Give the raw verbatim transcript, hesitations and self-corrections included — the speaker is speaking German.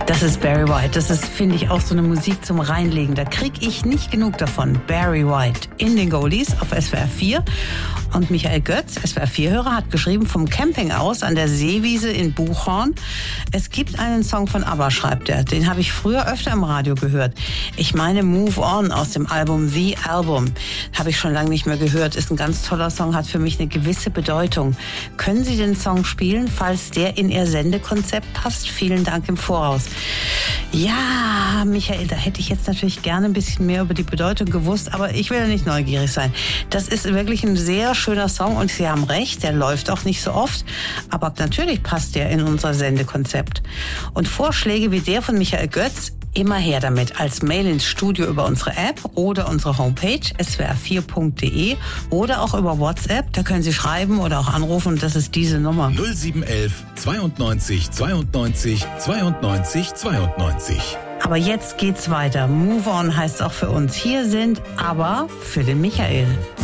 Das ist Barry White. Das ist, finde ich, auch so eine Musik zum Reinlegen. Da kriege ich nicht genug davon. Barry White in den Goldies auf S W R vier. Und Michael Götz, S W R vier-Hörer, hat geschrieben, vom Camping aus an der Seewiese in Buchhorn. Es gibt einen Song von ABBA, schreibt er. Den habe ich früher öfter im Radio gehört. Ich meine Move On aus dem Album The Album. Habe ich schon lange nicht mehr gehört. Ist ein ganz toller Song, hat für mich eine gewisse Bedeutung. Können Sie den Song spielen, falls der in Ihr Sendekonzept passt? Vielen Dank im Voraus. Ja, Michael, da hätte ich jetzt natürlich gerne ein bisschen mehr über die Bedeutung gewusst, aber ich will ja nicht neugierig sein. Das ist wirklich ein sehr schöner Song und Sie haben recht, der läuft auch nicht so oft, aber natürlich passt der in unser Sendekonzept. Und Vorschläge wie der von Michael Götz, immer her damit, als Mail ins Studio über unsere App oder unsere Homepage s w r vier punkt d e oder auch über WhatsApp, da können Sie schreiben oder auch anrufen und das ist diese Nummer. null sieben elf zweiundneunzig zweiundneunzig zweiundneunzig zweiundneunzig. Aber jetzt geht's weiter. Move On heißt auch für uns. Hier sind aber für den Michael.